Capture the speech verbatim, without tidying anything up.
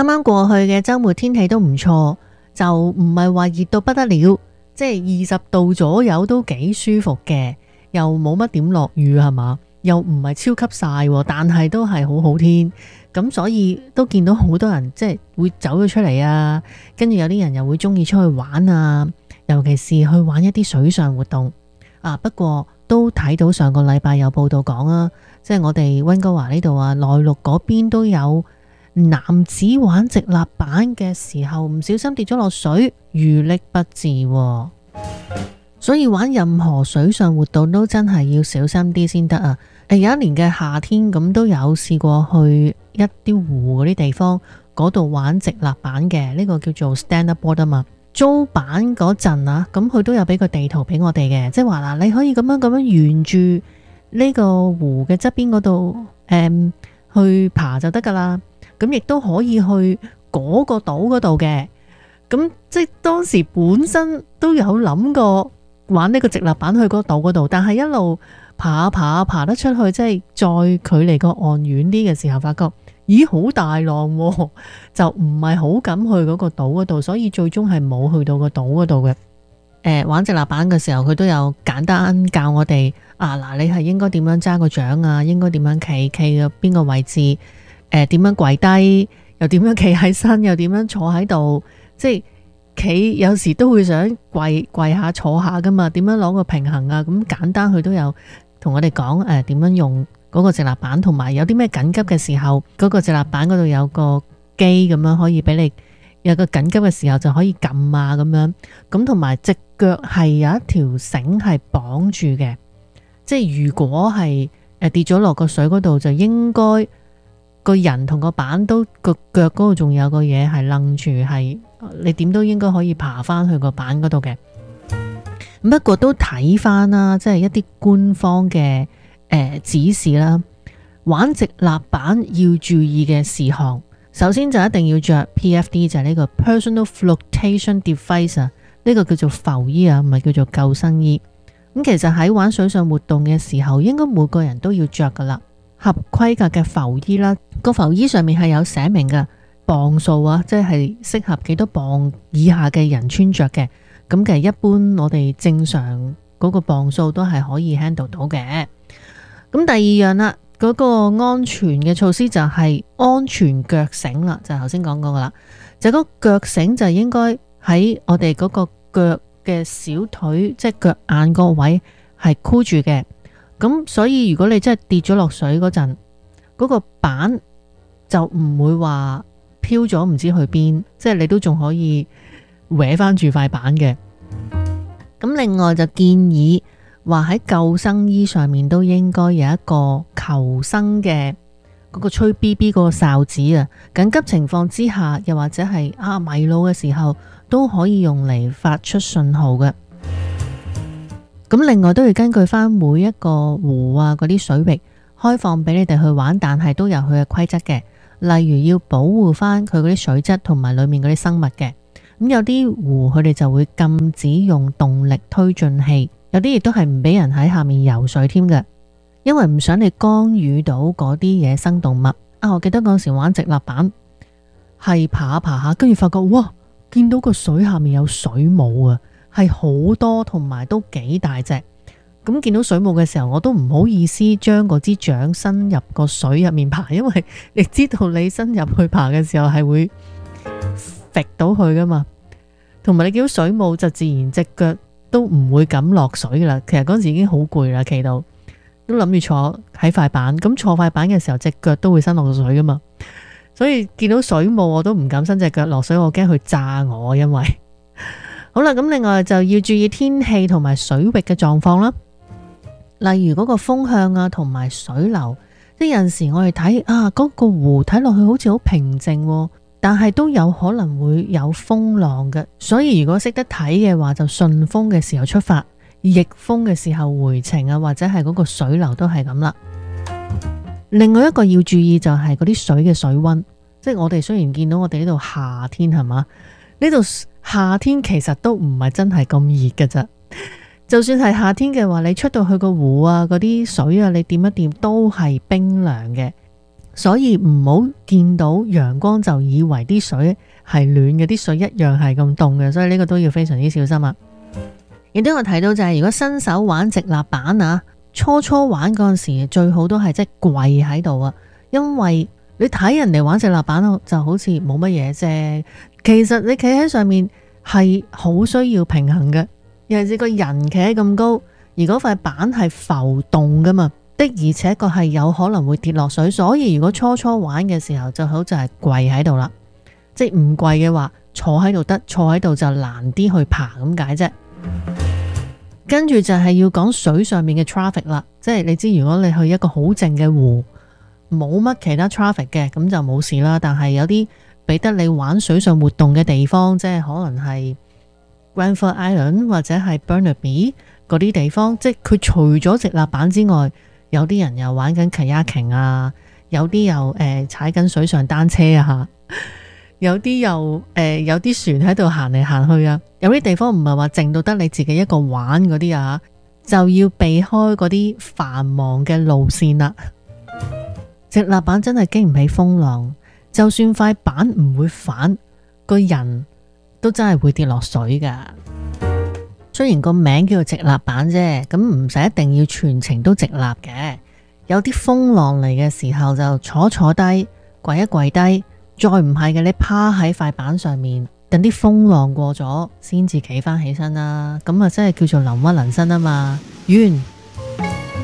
啱啱過去嘅週末天氣都唔錯，就唔係話熱到不得了，即係二十度左右都幾舒服嘅，又冇乜點落雨係嘛，又唔係超級曬，但係都係好好天，咁所以都見到好多人即係會走咗出嚟啊，跟住有啲人又會中意出去玩啊，尤其是去玩一啲水上活動啊。不過都睇到上個禮拜有報道講啊，即係我哋溫哥華呢度啊，內陸嗰邊都有男子玩直立板嘅時候唔小心跌咗落水，遇溺不治喎。所以玩任何水上活動都真係要小心啲先得啊！誒，有一年嘅夏天咁都有試過去一啲湖嗰啲地方嗰度玩直立板嘅，呢個叫做 stand up board 啊嘛。租板嗰陣啊，咁佢都有俾個地圖俾我哋嘅，即係話嗱，你可以咁樣咁樣沿住呢個湖嘅側邊嗰度誒去爬就得噶啦。咁亦都可以去嗰個島嗰度嘅，咁即係當時本身都有諗過玩呢個直立板去嗰個島嗰度，但係一路爬爬爬得出去，即係再距離個岸遠啲嘅時候，發覺咦好大浪喎，就唔係好敢去嗰個島嗰度，所以最終係冇去到個島嗰度嘅。誒，玩直立板嘅時候，佢都有簡單教我哋啊，嗱，你係應該點樣揸個槳啊，應該點樣企，企嘅邊個位置。誒，點樣跪低，又點樣企喺身，又點樣坐喺度，即係企有時都會想跪跪下坐下噶嘛，點樣攞個平衡啊？咁簡單佢都有同我哋講誒，點樣用嗰個直立板，同埋有啲咩緊急嘅時候，嗰個直立板嗰度有個機咁樣可以俾你有個緊急嘅時候就可以撳啊咁樣，咁同埋隻腳係有一條繩係綁住嘅，即係如果係誒跌咗落個水嗰度，就應該個人同個板都個腳嗰度仲有個嘢係楞住，係你點都應該可以爬翻去個板嗰度嘅。不過都睇翻啦，即係一啲官方嘅誒、呃、指示啦。玩直立板要注意嘅事項，首先就一定要着 P F D， 就係呢個 Personal Flotation Device 啊，呢個叫做浮衣啊，唔係叫做救生衣。咁其實喺玩水上活動嘅時候，應該每個人都要着噶啦。合規格嘅浮衣啦，個浮衣上面係有寫明嘅磅數啊，即係適合幾多磅以下嘅人穿着嘅。咁其實一般我哋正常嗰個磅數都係可以 handle 到嘅。咁第二樣啦，嗰個安全嘅措施就係安全腳繩啦，就係頭先講過噶啦，就嗰個腳繩就應該喺我哋嗰個腳嘅小腿，即係腳眼個位係箍住嘅。咁所以如果你真係跌咗落水嗰陣，嗰個板就唔會話飄咗唔知去邊，即係你都仲可以搲翻住塊板嘅。咁另外就建議話喺救生衣上面都應該有一個求生嘅嗰個吹 B B 嗰個哨子啊，緊急情況之下又或者係啊迷路嘅時候都可以用嚟發出信號嘅。咁另外都要根據翻每一個湖啊嗰啲水域開放俾你哋去玩，但係都有佢嘅規則嘅，例如要保護翻佢嗰啲水質同埋裏面嗰啲生物嘅。咁有啲湖佢哋就會禁止用動力推進器，有啲亦都係唔俾人喺下面游水添嘅，因為唔想你干預到嗰啲野生動物啊。我記得嗰時玩直立板係爬下爬下，跟住發覺哇，見到個水下面有水母啊，係好多同埋都幾大隻。咁見到水母嘅時候，我都唔好意思將嗰支槳伸入個水入面爬，因為你知道你伸入去爬嘅時候係會揈到佢噶嘛，同埋你見到水母就自然隻腳都唔會敢落水噶啦。其實嗰陣時已經好攰啦，企到都諗住坐喺塊板，咁坐塊板嘅時候隻腳都會伸落水噶嘛，所以見到水母我都唔敢伸隻腳落水，我驚佢炸我。因為好啦，咁另外就要注意天氣同埋水域嘅狀況啦，例如嗰個風向啊同埋水流。即係有陣時我哋睇啊嗰個湖睇落去好似好平靜，但係都有可能會有風浪嘅，所以如果識得睇嘅話，就順風嘅時候出發，逆風嘅時候回程啊，或者係嗰個水流都係咁啦。另外一個要注意就係嗰啲水嘅水溫，即係我哋雖然見到我哋呢度夏天係嘛，呢度夏天其實都唔係真係咁熱㗎咋。就算係夏天嘅話，你出到去個湖啊，嗰啲水啊，你掂一掂都係冰涼嘅。 所以唔好見到陽光就以為啲水係暖嘅，啲水一樣係咁凍嘅，所以呢個都要非常之小心啊。亦都有睇到就係如果新手玩直立板啊，初初玩嗰陣時最好都係即係跪喺度啊，因為你睇人哋玩直立板就好似冇乜嘢啫，其實你企喺上面係好需要平衡嘅，尤其是個人企喺咁高，而嗰塊板係浮動噶嘛，的而且確係有可能會跌落水，所以如果初初玩嘅時候就好就係跪喺度啦，即係唔跪嘅話坐喺度得，坐喺度就難啲去爬咁解啫。跟住就係要講水上面嘅 traffic 啦，即係你知如果你去一個好靜嘅湖，冇乜其他 traffic 嘅，咁就冇事啦。但係有啲俾得你玩水上活動嘅地方，即係可能係 Granville Island 或者係 Burnaby 嗰啲地方，即係佢除咗直立板之外，有啲人又玩緊 kayaking 啊，有啲又誒踩緊水上單車啊，有啲又誒、呃、有啲船喺度行嚟行去啊。有啲地方唔係話靜到得你自己一個玩嗰啲啊，就要避開嗰啲繁忙嘅路線啦。直立板真係經唔起風浪，就算塊板唔會反，個人都真係會跌落水噶。雖然個名叫做直立板啫，咁唔使一定要全程都直立嘅。有啲風浪嚟嘅時候就坐坐低，跪一跪低，再唔係嘅你趴喺塊板上面，等啲風浪過咗先至企翻起身啦。咁啊真係叫做能屈能伸啊嘛。完。